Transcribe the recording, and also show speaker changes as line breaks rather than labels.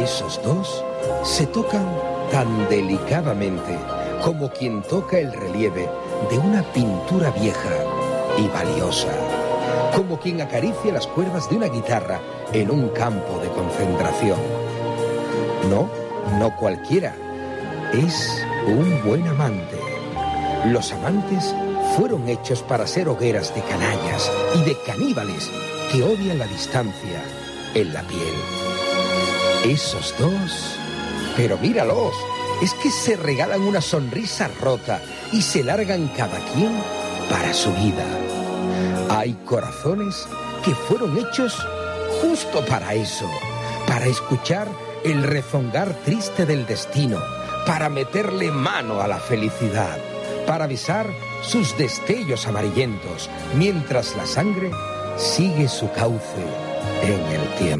Esos dos se tocan tan delicadamente como quien toca el relieve de una pintura vieja y valiosa, como quien acaricia las cuerdas de una guitarra en un campo de concentración. No cualquiera, es un buen amante. Los amantes fueron hechos para ser hogueras de canallas y de caníbales que odian la distancia en la piel. Esos dos, pero míralos, es que se regalan una sonrisa rota y se largan cada quien para su vida. Hay corazones que fueron hechos justo para eso, para escuchar el rezongar triste del destino, para meterle mano a la felicidad, para besar sus destellos amarillentos, mientras la sangre sigue su cauce en el tiempo.